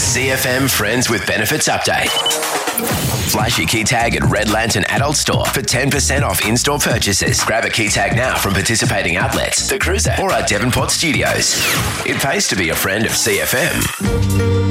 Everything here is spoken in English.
CFM Friends with Benefits Update. Flash your key tag at Red Lantern Adult Store for 10% off in-store purchases. Grab a key tag now from participating outlets, The Cruiser, or our Devonport studios. It pays to be a friend of CFM.